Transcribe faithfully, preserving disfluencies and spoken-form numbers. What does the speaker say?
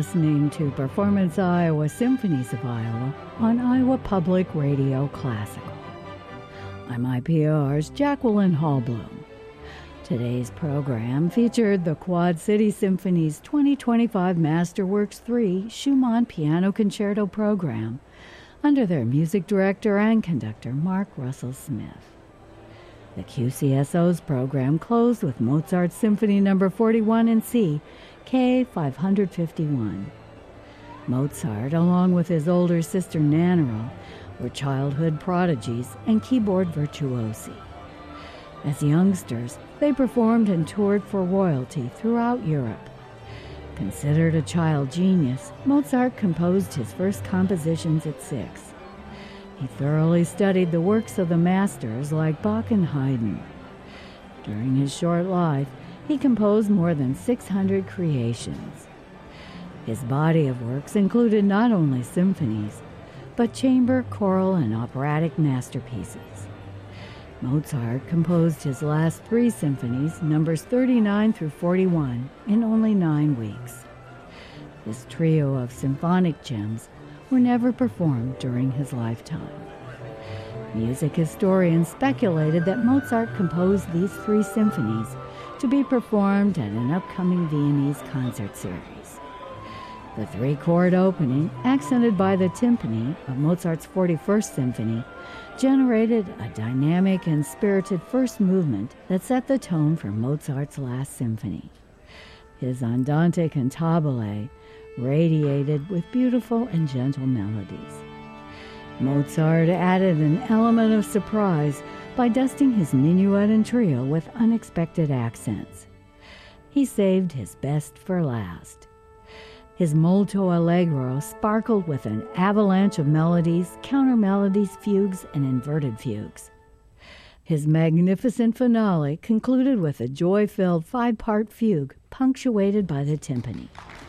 listening to Performance Iowa Symphonies of Iowa on Iowa Public Radio Classical. I'm I P R's Jacqueline Hallblum. Today's program featured the Quad City Symphony's twenty twenty-five Masterworks three Schumann Piano Concerto program under their music director and conductor Mark Russell Smith. The Q C S O's program closed with Mozart's Symphony Number forty-one in C, K five fifty-one. Mozart, along with his older sister Nannerl, were childhood prodigies and keyboard virtuosi. As youngsters, they performed and toured for royalty throughout Europe. Considered a child genius, Mozart composed his first compositions at six. He thoroughly studied the works of the masters like Bach and Haydn. During his short life, he composed more than six hundred creations. His body of works included not only symphonies, but chamber, choral, and operatic masterpieces. Mozart composed his last three symphonies, numbers thirty-nine through forty-one, in only nine weeks. This trio of symphonic gems were never performed during his lifetime. Music historians speculated that Mozart composed these three symphonies to be performed at an upcoming Viennese concert series. The three-chord opening, accented by the timpani of Mozart's forty-first Symphony, generated a dynamic and spirited first movement that set the tone for Mozart's last symphony. His Andante cantabile radiated with beautiful and gentle melodies. Mozart added an element of surprise by dusting his minuet and trio with unexpected accents. He saved his best for last. His molto allegro sparkled with an avalanche of melodies, counter-melodies, fugues, and inverted fugues. His magnificent finale concluded with a joy-filled five-part fugue punctuated by the timpani.